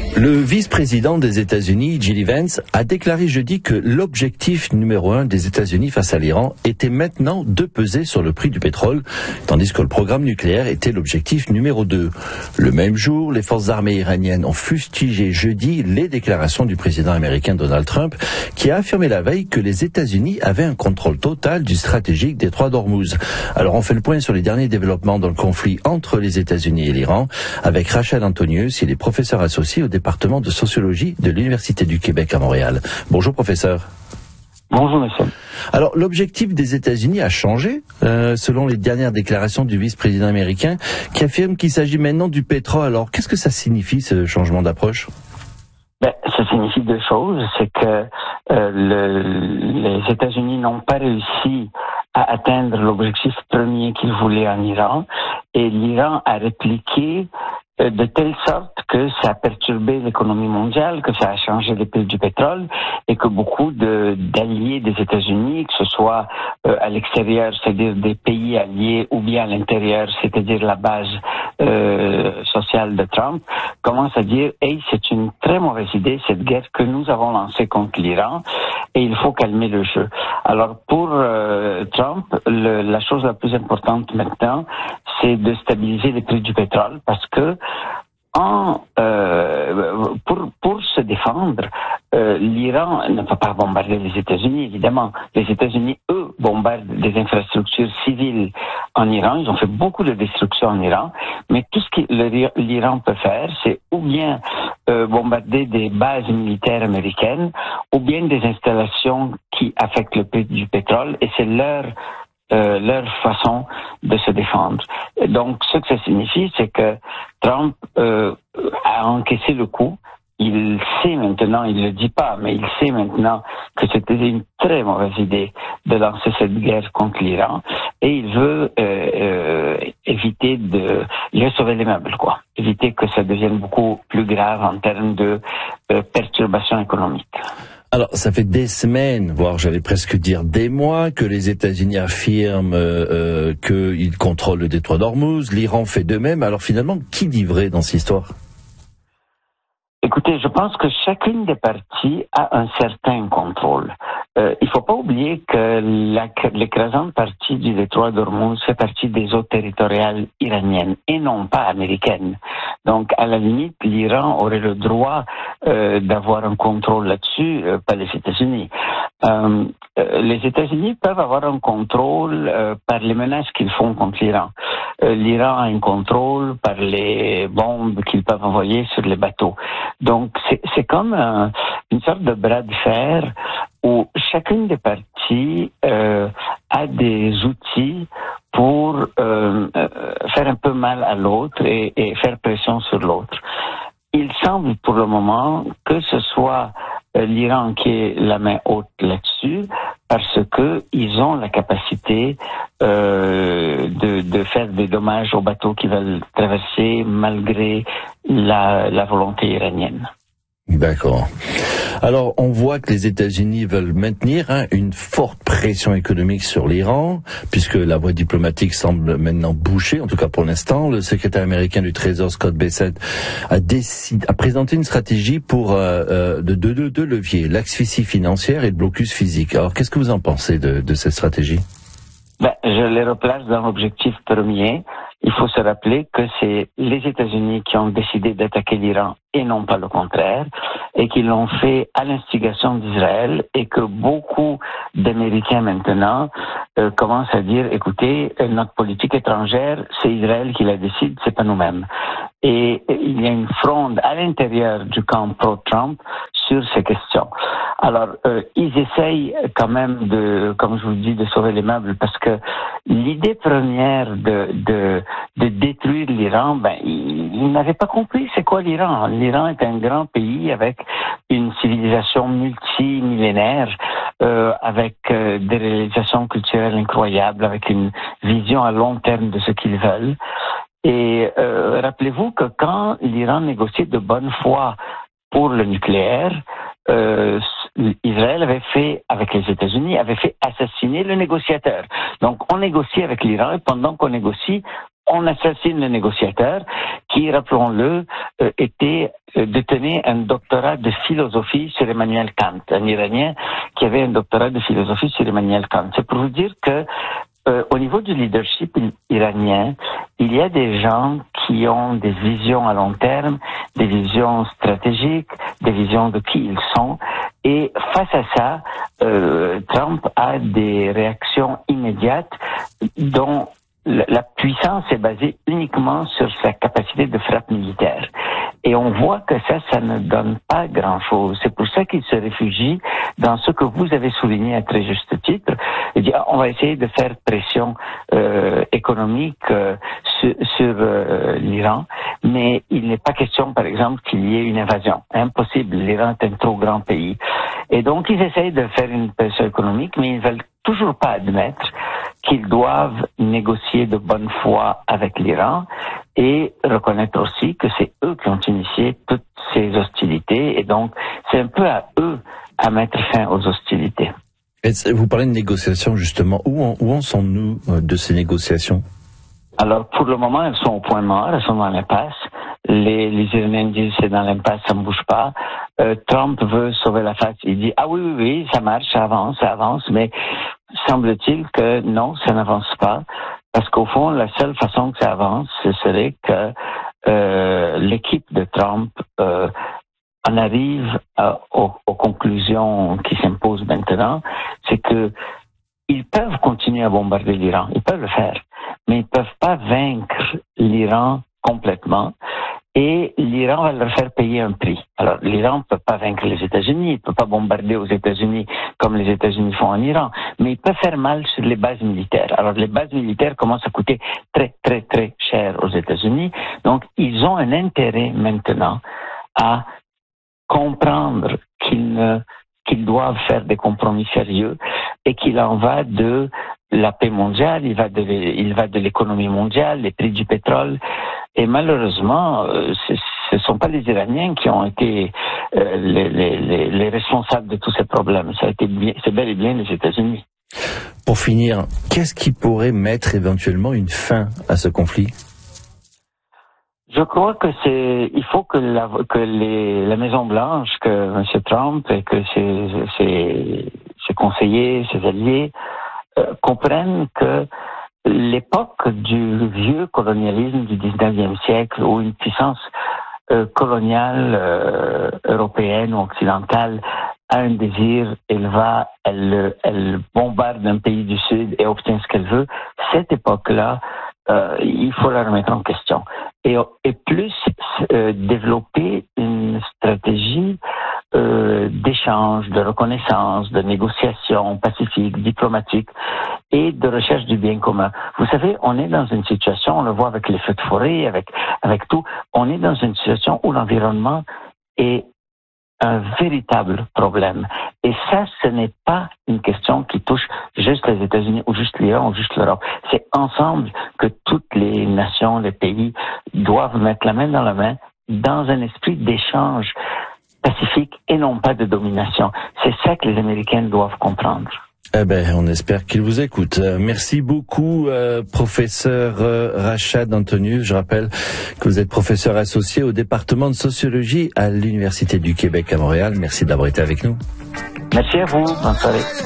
Le vice-président des États-Unis, J.D. Vance, a déclaré jeudi que l'objectif numéro 1 des États-Unis face à l'Iran était maintenant de peser sur le prix du pétrole, tandis que le programme nucléaire était l'objectif numéro 2. Le même jour, les forces armées iraniennes ont fustigé jeudi les déclarations du président américain Donald Trump, qui a affirmé la veille que les États-Unis avaient un contrôle total du stratégique détroit d'Ormuz. Alors on fait le point sur les derniers développements dans le conflit entre les États-Unis et l'Iran, avec Rachel Antonius, il est professeur associé au département de sociologie de l'Université du Québec à Montréal. Bonjour professeur. Bonjour monsieur. Alors l'objectif des États-Unis a changé, selon les dernières déclarations du vice-président américain, qui affirme qu'il s'agit maintenant du pétrole. Alors qu'est-ce que ça signifie ce changement d'approche ? Ça signifie deux choses. C'est que les États-Unis n'ont pas réussi à atteindre l'objectif premier qu'ils voulaient en Iran, et l'Iran a répliqué de telle sorte que ça a perturbé l'économie mondiale, que ça a changé les prix du pétrole, et que beaucoup d'alliés des États-Unis, que ce soit à l'extérieur, c'est-à-dire des pays alliés, ou bien à l'intérieur, c'est-à-dire la base sociale de Trump, commencent à dire « Hey, c'est une très mauvaise idée, cette guerre que nous avons lancée contre l'Iran, et il faut calmer le jeu ». Alors pour Trump, la chose la plus importante maintenant, c'est de stabiliser les prix du pétrole, parce que pour se défendre, l'Iran ne peut pas bombarder les États-Unis, évidemment. Les États-Unis, eux, bombardent des infrastructures civiles en Iran. Ils ont fait beaucoup de destruction en Iran. Mais tout ce que l'Iran peut faire, c'est ou bien bombarder des bases militaires américaines, ou bien des installations qui affectent le prix du pétrole. Et c'est leur façon de se défendre. Donc, ce que ça signifie, c'est que Trump a encaissé le coup. Il sait maintenant, il le dit pas, mais il sait maintenant que c'était une très mauvaise idée de lancer cette guerre contre l'Iran, et il veut il veut sauver les meubles, quoi. Éviter que ça devienne beaucoup plus grave en termes de perturbation économique. Alors, ça fait des semaines, voire j'allais presque dire des mois, que les États-Unis affirment qu'ils contrôlent le détroit d'Ormuz. L'Iran fait de même. Alors finalement, qui dit vrai dans cette histoire ? Écoutez, je pense que chacune des parties a un certain contrôle. Il faut pas oublier que l'écrasante partie du détroit d'Ormuz fait partie des eaux territoriales iraniennes et non pas américaines. Donc, à la limite, l'Iran aurait le droit d'avoir un contrôle là-dessus, pas les États-Unis. Les États-Unis peuvent avoir un contrôle par les menaces qu'ils font contre l'Iran. L'Iran a un contrôle par les bombes qu'ils peuvent envoyer sur les bateaux. Donc, c'est comme une sorte de bras de fer où chacune des parties a des outils pour faire un peu mal à l'autre et faire pression sur l'autre. Il semble pour le moment que ce soit l'Iran qui est la main haute là-dessus, parce que ils ont la capacité de faire des dommages aux bateaux qui veulent traverser malgré la volonté iranienne. D'accord. Alors, on voit que les États-Unis veulent maintenir une forte pression économique sur l'Iran, puisque la voie diplomatique semble maintenant bouchée, en tout cas pour l'instant. Le secrétaire américain du Trésor, Scott Bessent, a présenté une stratégie pour de deux leviers, l'asphyxie financière et le blocus physique. Alors, qu'est-ce que vous en pensez de cette stratégie ? Je les replace dans l'objectif premier. Il faut se rappeler que c'est les États-Unis qui ont décidé d'attaquer l'Iran et non pas le contraire, et qui l'ont fait à l'instigation d'Israël, et que beaucoup d'Américains maintenant commencent à dire, écoutez, notre politique étrangère, c'est Israël qui la décide, c'est pas nous-mêmes. Et il y a une fronde à l'intérieur du camp pro-Trump sur ces questions. Alors, ils essayent quand même comme je vous dis, de sauver les meubles, parce que l'idée première de détruire l'Iran, ils n'avaient pas compris c'est quoi l'Iran. L'Iran est un grand pays avec une civilisation multimillénaire, avec des réalisations culturelles incroyables, avec une vision à long terme de ce qu'ils veulent. Et rappelez-vous que quand l'Iran négociait de bonne foi pour le nucléaire, Israël avait fait, avec les États-Unis, avait fait assassiner le négociateur. Donc on négocie avec l'Iran, et pendant qu'on négocie, on assassine le négociateur qui, rappelons-le, était détenait un doctorat de philosophie sur Emmanuel Kant, un Iranien qui avait un doctorat de philosophie sur Emmanuel Kant. C'est pour vous dire que au niveau du leadership iranien, il y a des gens qui ont des visions à long terme, des visions stratégiques, des visions de qui ils sont. Et face à ça, Trump a des réactions immédiates dont la puissance est basée uniquement sur sa capacité de frappe militaire. Et on voit que ça ne donne pas grand-chose. C'est pour ça qu'il se réfugie dans ce que vous avez souligné à très juste titre. Il dit, on va essayer de faire pression économique sur l'Iran, mais il n'est pas question, par exemple, qu'il y ait une invasion. Impossible. L'Iran est un trop grand pays. Et donc, ils essayent de faire une pression économique, mais ils ne veulent toujours pas admettre qu'ils doivent négocier de bonne foi avec l'Iran et reconnaître aussi que c'est eux qui ont initié toutes ces hostilités et donc c'est un peu à eux à mettre fin aux hostilités. Et vous parlez de négociations justement. Où en sommes-nous de ces négociations? Alors pour le moment, elles sont au point mort, elles sont dans l'impasse. Les Iraniens disent c'est dans l'impasse, ça ne bouge pas. Trump veut sauver la face. Il dit oui, ça marche, ça avance, mais semble-t-il que non, ça n'avance pas. Parce qu'au fond, la seule façon que ça avance, ce serait que l'équipe de Trump en arrive aux conclusions qui s'imposent maintenant. C'est que ils peuvent continuer à bombarder l'Iran, ils peuvent le faire, mais ils ne peuvent pas vaincre l'Iran complètement. Et l'Iran va leur faire payer un prix. Alors, l'Iran ne peut pas vaincre les États-Unis, il ne peut pas bombarder aux États-Unis comme les États-Unis font en Iran, mais il peut faire mal sur les bases militaires. Alors, les bases militaires commencent à coûter très, très, très cher aux États-Unis. Donc, ils ont un intérêt maintenant à comprendre qu'ils doivent faire des compromis sérieux et qu'il en va de la paix mondiale, il va de l'économie mondiale, les prix du pétrole. Et malheureusement, ce ne sont pas les Iraniens qui ont été les responsables de tous ces problèmes. C'est bel et bien les États-Unis. Pour finir, qu'est-ce qui pourrait mettre éventuellement une fin à ce conflit? Je crois que il faut que la Maison Blanche, que M. Trump et que ses conseillers, ses alliés comprennent que l'époque du vieux colonialisme du 19e siècle, où une puissance coloniale européenne ou occidentale a un désir, elle bombarde un pays du Sud et obtient ce qu'elle veut, cette époque-là, il faut la remettre en question. Et plus développer une stratégie d'échange, de reconnaissance, de négociation pacifique, diplomatique et de recherche du bien commun. Vous savez, on est dans une situation, on le voit avec les feux de forêt, avec tout, on est dans une situation où l'environnement est un véritable problème. Et ça, ce n'est pas une question qui touche juste les États-Unis ou juste l'Iran ou juste l'Europe. C'est ensemble que toutes les nations, les pays doivent mettre la main dans la main dans un esprit d'échange pacifique et non pas de domination. C'est ça que les Américains doivent comprendre. Eh ben, on espère qu'ils vous écoutent. Merci beaucoup, professeur Rachad Antonius. Je rappelle que vous êtes professeur associé au département de sociologie à l'Université du Québec à Montréal. Merci d'avoir été avec nous. Merci à vous. Bonne soirée.